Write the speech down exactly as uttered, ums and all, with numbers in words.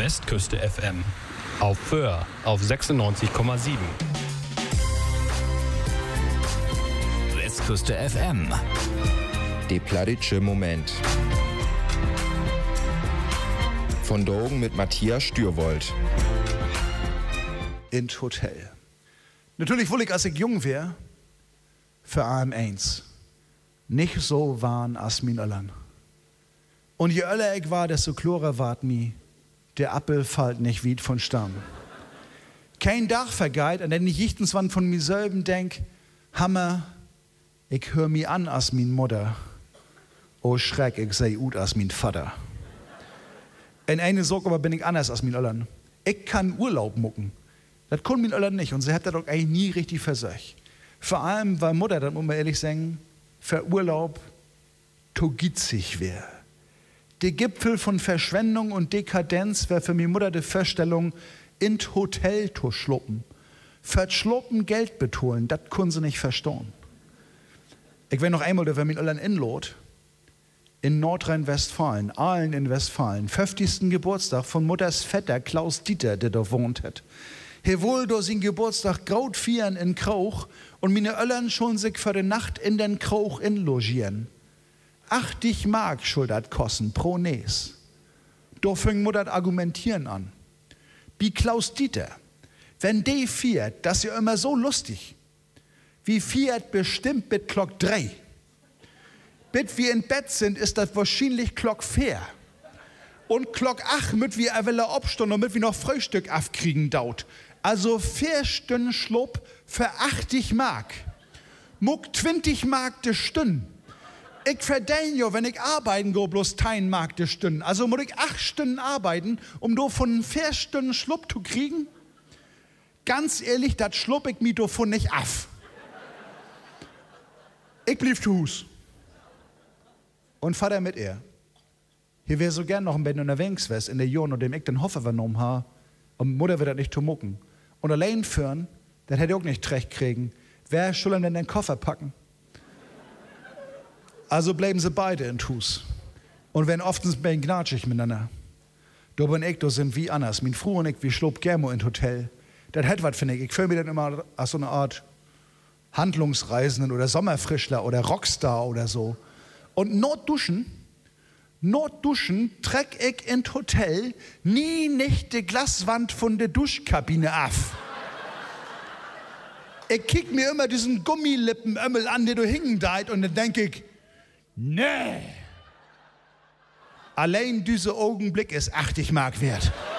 Westküste F M. Auf Föhr auf sechsundneunzig Komma sieben. Westküste F M. Der plattitsche Moment. Von Dogen mit Matthias Stürwold. In Hotel. Natürlich wohl ich, als ich jung wär, für allem eins. Nicht so waren als min Öllern. Und je öller ich war, desto klarer ward mi, der Appel fallt nicht weit von Stamm. Kein Dach vergeit, an den ich jichtens wann von mir selben denk, Hammer, ich hör mi an als min Mutter. Oh Schreck, ich sei ut als min Vater. In eine Sorge aber bin ich anders als min Öllern. Ich kann Urlaub mucken. Das kann min Öllern nicht und sie hat das doch eigentlich nie richtig versöcht. Vor allem, weil Mutter, das muss man ehrlich sagen, für Urlaub to gitzig wär. Der Gipfel von Verschwendung und Dekadenz wär für mi Mutter die Vorstellung, in Hotel zu schluppen. Für schluppen Geld betonen, das können sie nicht verstehen. Ich wär noch einmal, da wär min Öllern inlot, in Nordrhein-Westfalen, Aalen in Westfalen, fünfzigsten Geburtstag von Mutters Vetter Klaus Dieter, der da wohnt hat. He wohl do sin Geburtstag graut vieren in Krauch und mine Öllern schon sich für die Nacht in den Krauch inlogieren. achtzig Mark schuldet kosten pro Nes. Do fing Mutter argumentieren an. Wie Klaus Dieter, wenn de fiert, das ja immer so lustig. Wie fiert bestimmt mit Glock drei. Bit wir in Bett sind, ist das wahrscheinlich Glock vier. Und Glock acht mit wir eine Obstunde und mit wir noch Frühstück aufkriegen daut. Also vier Stunden Schlupp für achtzig Mark. Muck zwanzig Mark de Stunden. Ich verdiene ja, wenn ich arbeiten go, bloß zehn Mark de Stunden. Also muss ich acht Stunden arbeiten, um do von vier Stunden Schlupp zu kriegen. Ganz ehrlich, das schlupp ich mir davon nicht af. Ich blieb zu Hus. Und Vater mit ihr. Hier wäre so gern noch ein bisschen unterwegs wär's in der Jahren, dem ich den Hoffe vernommen habe, und Mutter wird das nicht zu mucken. Und allein führen, das hätte ich auch nicht recht kriegen. Wer soll denn den Koffer packen? Also bleiben sie beide in Hus. Und wenn oftens ein bisschen gnatschig miteinander. Da bin ich, da sind wie anders. Mein Frau und ich, wir schlob gerne in Hotel. Das hat was, finde ich. Ich fühle mich dann immer als so eine Art Handlungsreisenden oder Sommerfrischler oder Rockstar oder so. Und Notduschen, Notduschen treck ich in Hotel nie nicht die Glaswand von der Duschkabine af. Ich kick mir immer diesen Gummilippenömmel an, der du hingen deit, und dann denk ich, nee. Allein dieser Augenblick ist achtzig Mark wert.